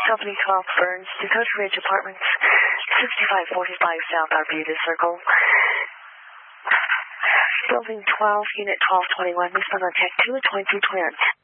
Company 12 Burns, Dakota Ridge Apartments, 6545 South Arbutus Circle. Building 12, Unit 1221, respond on Tech 2 at 22 Twin.